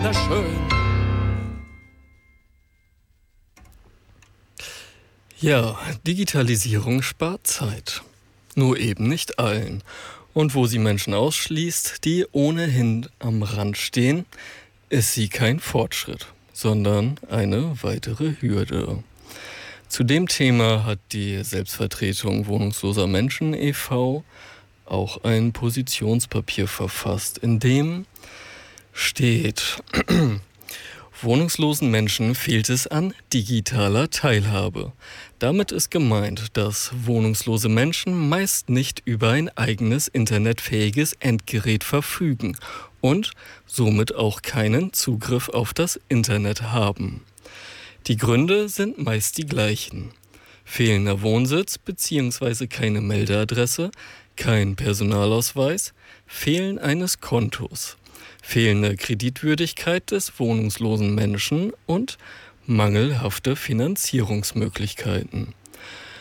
wunderschön. Ja, Digitalisierung spart Zeit. Nur eben nicht allen. Und wo sie Menschen ausschließt, die ohnehin am Rand stehen, ist sie kein Fortschritt, sondern eine weitere Hürde. Zu dem Thema hat die Selbstvertretung Wohnungsloser Menschen e.V. auch ein Positionspapier verfasst, in dem steht: Wohnungslosen Menschen fehlt es an digitaler Teilhabe. Damit ist gemeint, dass wohnungslose Menschen meist nicht über ein eigenes internetfähiges Endgerät verfügen und somit auch keinen Zugriff auf das Internet haben. Die Gründe sind meist die gleichen: fehlender Wohnsitz bzw. keine Meldeadresse, kein Personalausweis, Fehlen eines Kontos, fehlende Kreditwürdigkeit des wohnungslosen Menschen und mangelhafte Finanzierungsmöglichkeiten.